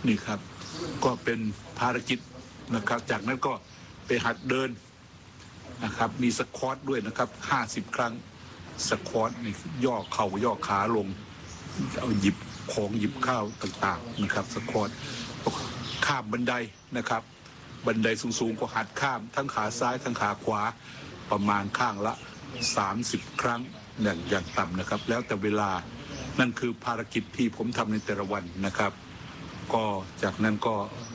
นี่ครับก็เป็นภารกิจนะครับจากนั้นก็ไปหัดเดินนะครับมีสควอตด้วยนะครับ50 ครั้งสควอตนี่ย่อเข่าย่อขาลงเอาหยิบของหยิบข้าวต่างๆนะครับสควอตข้ามบันไดนะครับบันไดสูงๆก็หัดข้ามทั้งขาซ้ายทั้งขาขวาประมาณข้างละ30 ครั้งอย่างต่ำนะครับแล้วแต่เวลานั่นคือภารกิจที่ผมทำในแต่ละวันนะครับก็จากนั้นก็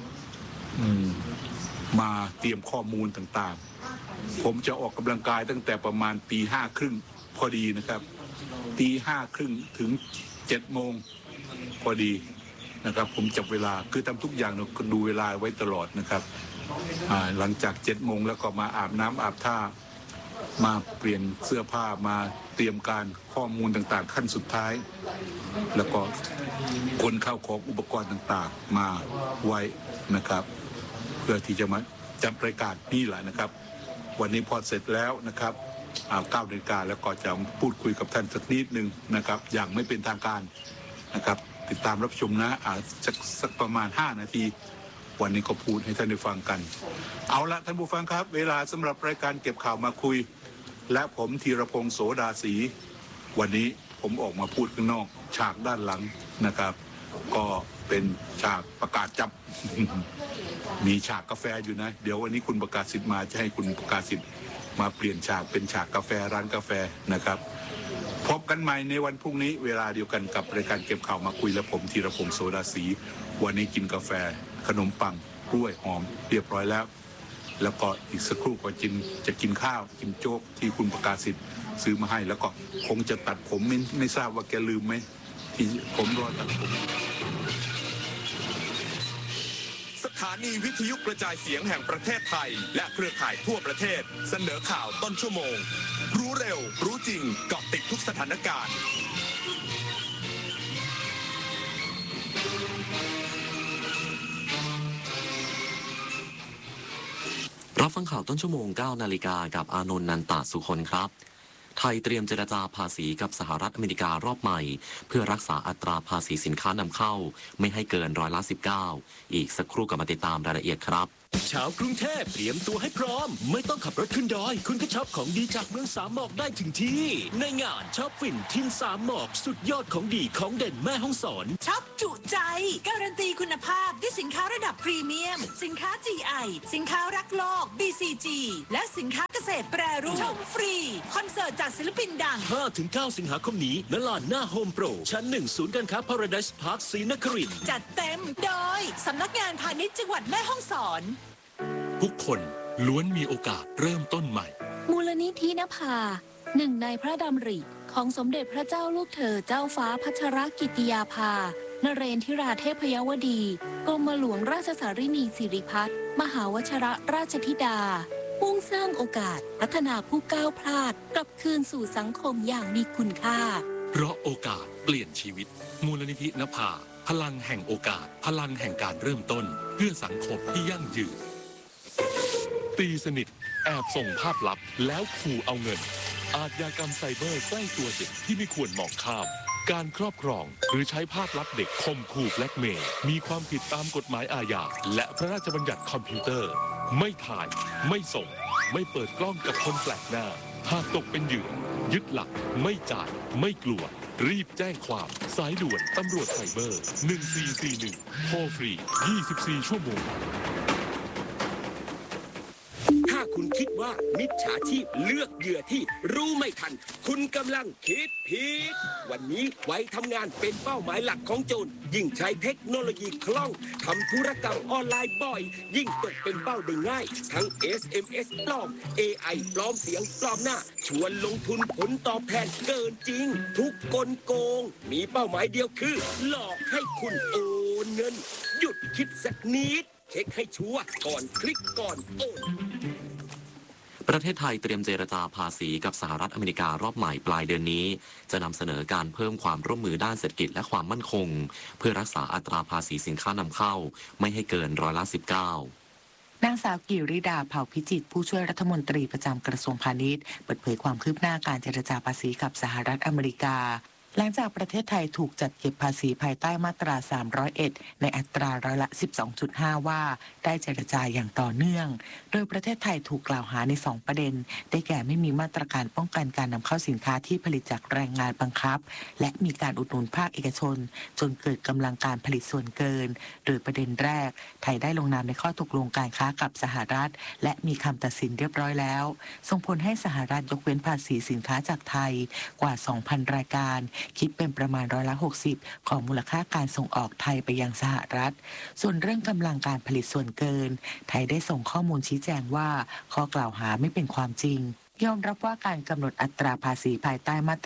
มาเตรียมข้อมูลต่างๆผมจะออกกำลังกายตั้งแต่ประมาณ5:30พอดีนะครับ5:30ถึง7:00พอดีนะครับผมจับเวลาคือทำทุกอย่างก็ดูเวลาไว้ตลอดนะครับหลังจาก7:00แล้วก็มาอาบน้ำอาบท่ามาเปลี่ยนเสื้อผ้ามาเตรียมการข้อมูลต่างๆขั้นสุดท้ายแล้วก็ขนข้าวของอุปกรณ์ต่างๆมาไว้นะครับเพื่อที่จะมาจัดรายการนี่แหละนะครับวันนี้พอเสร็จแล้วนะครับ9 นาฬิกาแล้วก็จะพูดคุยกับท่านสักนิดนึงนะครับอย่างไม่เป็นทางการนะครับติดตามรับชมนะสักประมาณ5 นาทีวันนี้ก็พูดให้ท่านได้ฟังกันเอาละท่านผู้ฟังครับเวลาสำหรับรายการเก็บข่าวมาคุยและผมธีรพงษ์โสดาศรีวันนี้ผมออกมาพูดข้างนอกฉากด้านหลังนะครับก็เป็นฉากประกาศจับ มีฉากกาแฟอยู่นะเดี๋ยววันนี้คุณประกาศสิทธิ์มาจะให้คุณประกาศสิทธิ์มาเปลี่ยนฉากเป็นฉากกาแฟร้านกาแฟนะครับพบกันใหม่ในวันพรุ่งนี้เวลาเดียวกันกับรายการเก็บข่าวมาคุยและผมธีรพงษ์โสดาศรีวันนี้กินกาแฟขนมปังกล้วยหอมเรียบร้อยแล้วก็อีกสักครู่ก็จะกินข้าวกินโจ๊กที่คุณประกาศสิทธิ์ซื้อมาให้แล้วก็คงจะตัดผมไม่ทราบว่าแกลืมไหมที่ผมรอตัดผมสถานีวิทยุกระจายเสียงแห่งประเทศไทยและเครือข่ายทั่วประเทศเสนอข่าวต้นชั่วโมงรู้เร็วรู้จริงเกาะติดทุกสถานการณ์รับฟังข่าวต้นชั่วโมง 9 นาฬิกากับอานนท์ นันตสุคนครับไทยเตรียมเจรจาภาษีกับสหรัฐอเมริการอบใหม่เพื่อรักษาอัตราภาษีสินค้านำเข้าไม่ให้เกิน19%อีกสักครู่กลับมาติดตามรายละเอียดครับชาวกรุงเทพเตรียมตัวให้พร้อมไม่ต้องขับรถขึ้นดอยคุณก็ช็อปของดีจากเมืองสามหมอกได้ถึงที่ในงานช็อปฟินทินสามหมอกสุดยอดของดีของเด่นแม่ฮ่องสอนช็อปจุใจการันตีคุณภาพด้วยสินค้าระดับพรีเมียมสินค้า GI สินค้ารักโลก BCG และสินค้าเกษตรแปรรูปชมฟรีคอนเสิร์ตจากศิลปินดัง 5-9 สิงหาคมนี้ณลานหน้าโฮมโปรชั้น 1 ศูนย์การค้า Paradise Park ศรีนครินทร์จัดเต็มโดยสำนักงานพาณิชย์จังหวัดแม่ฮ่องสอนทุกคนล้วนมีโอกาสเริ่มต้นใหม่มูลนิธินภาหนึ่งในพระดำริของสมเด็จพระเจ้าลูกเธอเจ้าฟ้าพัชรกิติยาภานเรนทิราเทพยวดีกรมหลวงราชสารินีสิริพัฒน์มหาวชรราชธิดามุ่งสร้างโอกาสพัฒนาผู้ก้าวพลาดกลับคืนสู่สังคมอย่างมีคุณค่าเพราะโอกาสเปลี่ยนชีวิตมูลนิธินภาพลังแห่งโอกาสพลังแห่งการเริ่มต้นเพื่อสังคมที่ยั่งยืนตีสนิทแอบส่งภาพลับแล้วขู่เอาเงินอาชญากรรมไซเบอร์ใกล้ตัวเด็กที่ไม่ควรมองข้ามการครอบครองหรือใช้ภาพลับเด็กข่มขู่แบล็กเมย์มีความผิดตามกฎหมายอาญาและพระราชบัญญัติคอมพิวเตอร์ไม่ถ่ายไม่ส่งไม่เปิดกล้องกับคนแปลกหน้าหากตกเป็นเหยื่อยึดหลักไม่จ่ายไม่กลัวรีบแจ้งความสายด่วนตำรวจไซเบอร์1441โทรฟรี24 ชั่วโมงถ้าคุณคิดว่ามิจฉาชีพเลือกเหยื่อที่รู้ไม่ทันคุณกำลังคิดผิดวันนี้ไว้ทำงานเป็นเป้าหมายหลักของโจรยิ่งใช้เทคโนโลยีคล่องทำธุรกรรมออนไลน์บ่อยยิ่งตกเป็นเป้าได้ง่ายทั้ง SMS ปลอม AI ปลอมเสียงปลอมหน้าชวนลงทุนผลตอบแทนเกินจริงทุกกลโกงมีเป้าหมายเดียวคือหลอกให้คุณโอนเงินหยุดคิดสักนิดเช็คให้ชัวร์ก่อนคลิกก่อนโอนประเทศไทยเตรียมเจรจาภาษีกับสหรัฐอเมริการอบใหม่ปลายเดือนนี้จะนำเสนอการเพิ่มความร่วมมือด้านเศรษฐกิจและความมั่นคงเพื่อรักษาอัตราภาษีสินค้านำเข้าไม่ให้เกิน19% นางสาวกิริดาเผ่าพิจิตรผู้ช่วยรัฐมนตรีประจำกระทรวงพาณิชย์เปิดเผยความคืบหน้าการเจรจาภาษีกับสหรัฐอเมริกาหลังจากประเทศไทยถูกจัดเก็บภาษีภายใต้มาตรา 301 ในอัตราร้อยละ 12.5 ว่าได้เจรจาอย่างต่อเนื่อง โดยประเทศไทยถูกกล่าวหาใน 2 ประเด็นได้แก่ไม่มีมาตรการป้องกันการนำเข้าสินค้าที่ผลิตจากแรงงานบังคับและมีการอุดหนุนภาคเอกชนจนเกิดกำลังการผลิตส่วนเกินโดยประเด็นแรกไทยได้ลงนามในข้อตกลงการค้ากับสหรัฐและมีคำตัดสินเรียบร้อยแล้วส่งผลให้สหรัฐยกเว้นภาษีสินค้าจากไทยกว่า 2,000 รายการคิดเป็นประมาณร้อยละ 60 ของมูลค่าการส่งออกไทยไปยังสหรัฐส่วนเรื่องกำลังการผลิตส่วนเกินไทยได้ส่งข้อมูลชี้แจงว่าข้อกล่าวหาไม่เป็นความจริงยอมรับว่าการกำหนดอัตราภาษีภายใต้มาตรา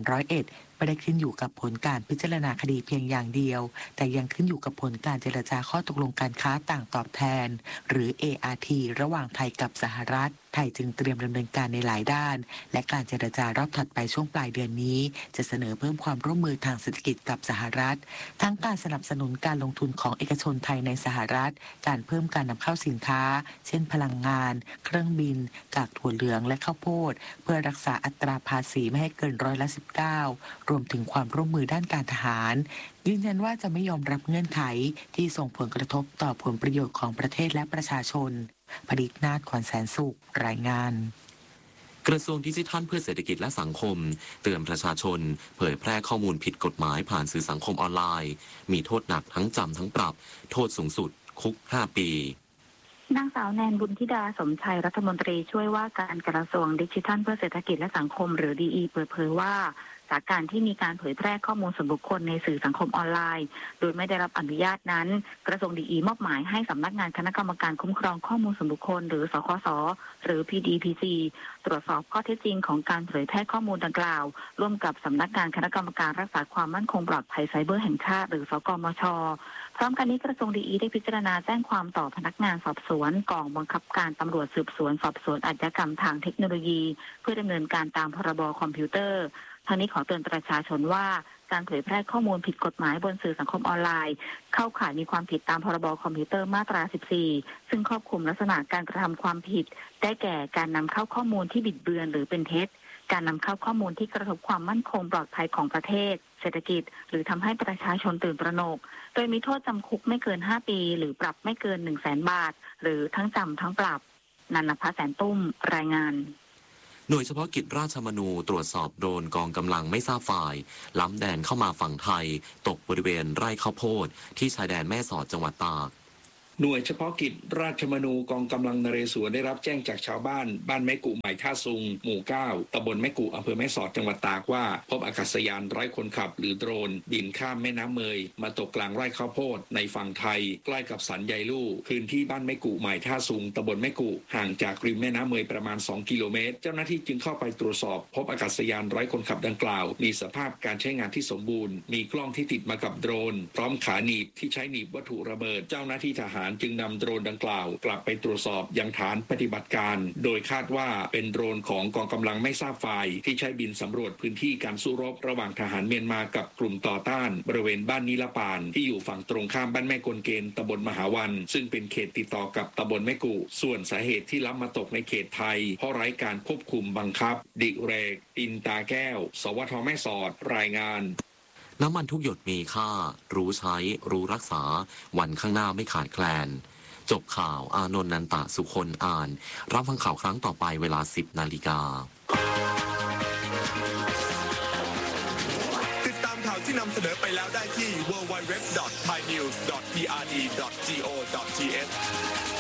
301 ไม่ได้ขึ้นอยู่กับผลการพิจารณาคดีเพียงอย่างเดียวแต่ยังขึ้นอยู่กับผลการเจรจาข้อตกลงการค้าต่างตอบแทนหรือ ART ระหว่างไทยกับสหรัฐไทยจึงเตรียมดำเนินการในหลายด้านและการเจรจารอบถัดไปช่วงปลายเดือนนี้จะเสนอเพิ่มความร่วมมือทางเศรษฐกิจกับสหรัฐทั้งการสนับสนุนการลงทุนของเอกชนไทยในสหรัฐการเพิ่มการนำเข้าสินค้าเช่นพลังงานเครื่องบินกากถั่วเหลืองและข้าวโพดเพื่อรักษาอัตราภาษีไม่ให้เกินร้อยละ 19รวมถึงความร่วมมือด้านการทหารยืนยันว่าจะไม่ยอมรับเงื่อนไขที่ส่งผลกระทบต่อผลประโยชน์ของประเทศและประชาชนผลิตนาถ ขวัญแสนสุขรายงานกระทรวงดิจิทัลเพื่อเศรษฐกิจและสังคมเตือนประชาชนเผยแพร่ข้อมูลผิดกฎหมายผ่านสื่อสังคมออนไลน์มีโทษหนักทั้งจำทั้งปรับโทษสูงสุดคุก 5 ปีนางสาวแนนบุญธิดาสมชัยรัฐมนตรีช่วยว่าการกระทรวงดิจิทัลเพื่อเศรษฐกิจและสังคมหรือ DE เปิดเผยว่าจากการที่มีการเผยแพร่ข้อมูลส่วนบุคคลในสื่อสังคมออนไลน์โดยไม่ได้รับอนุญาตนั้นกระทรวงDEมอบหมายให้สำนักงานคณะกรรมการคุ้มครองข้อมูลส่วนบุคคลหรือสคสหรือ PDPC ตรวจสอบข้อเท็จจริงของการเผยแพร่ข้อมูลดังกล่าวร่วมกับสำนักงานคณะกรรมการรักษาความมั่นคงปลอดภัยไซเบอร์แห่งชาติหรือสกมช.พร้อมกันนี้กระทรวงDEได้พิจารณาแจ้งความต่อพนักงานสอบสวนกองบังคับการตำรวจสืบสวนสอบสวนอาชญากรรมทางเทคโนโลยีเพื่อดำเนินการตามพรบคอมพิวเตอร์ทางนี้ขอเตือนประชาชนว่าการเผยแพร่ข้อมูลผิดกฎหมายบนสื่อสังคมออนไลน์เข้าข่ายมีความผิดตามพรบคอมพิวเตอร์มาตรา 14 ซึ่งครอบคลุมลักษณะการกระทำความผิดได้แก่การนำเข้าข้อมูลที่บิดเบือนหรือเป็นเท็จการนำเข้าข้อมูลที่กระทบความมั่นคงปลอดภัยของประเทศเศรษฐกิจหรือทำให้ประชาชนตื่นตระหนกโดยมีโทษจำคุกไม่เกิน 5 ปีหรือปรับไม่เกิน 100,000 บาทหรือทั้งจำทั้งปรับนันทภัส แสนตุ้มรายงานหน่วยเฉพาะกิจราชมนูตรวจสอบโดรนกองกำลังไม่ทราบฝ่ายล้ำแดนเข้ามาฝั่งไทยตกบริเวณไร่ข้าวโพดที่ชายแดนแม่สอดจังหวัดตากหน่วยเฉพาะกิจราชมนูกองกำลังนเรศวรได้รับแจ้งจากชาวบ้านแม่กุใหม่ท่าซุงหมู่ 9 ตำบลแม่กุอำเภอแม่สอดจังหวัดตากว่าพบอากาศยานไร้คนขับหรือโดรนบินข้ามแม่น้ำเมยมาตกกลางไร่ข้าวโพดในฝั่งไทยใกล้กับสันใยลู่พื้นที่บ้านแม่กุใหม่ท่าซุงตำบลแม่กุห่างจากริมแม่น้ำเมยประมาณ2 กิโลเมตรเจ้าหน้าที่จึงเข้าไปตรวจสอบพบอากาศยานไร้คนขับดังกล่าวมีสภาพการใช้งานที่สมบูรณ์มีกล้องที่ติดมากับโดรนพร้อมขาหนีบที่ใช้หนีบวัตถุระเบิดเจ้าหน้าที่ทหารจึงนำโดรนดังกล่าวกลับไปตรวจสอบยังฐานปฏิบัติการโดยคาดว่าเป็นโดรนของกองกำลังไม่ทราบฝ่ายที่ใช้บินสำรวจพื้นที่การสู้รบระหว่างทหารเมียนมากับกลุ่มต่อต้านบริเวณบ้านนิลปานที่อยู่ฝั่งตรงข้ามบ้านแม่กลเกณฑ์ตำบลมหาวันซึ่งเป็นเขตติดต่อกับตำบลแม่กุส่วนสาเหตุที่ล้ำมาตกในเขตไทยเพราะไร้การควบคุมบังคับดิเรกอินตาแก้วสวทแม่สอดรายงานน้ำมันทุกหยดมีค่ารู้ใช้รู้รักษาวันข้างหน้าไม่ขาดแคลนจบข่าวอานนท์ นันตะสุคนอ่านรับฟังข่าวครั้งต่อไปเวลา 10 นาฬิกาติดตามข่าวที่นำเสนอไปแล้วได้ที่ www.thainews.prd.go.th